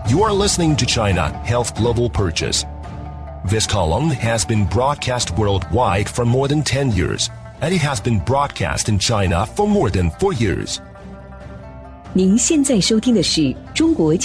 You are listening to China Health Global Purchase. This column has been broadcast worldwide for more than 10 years, and it has been broadcast in China for more than 4 years. 您现在收听的是中国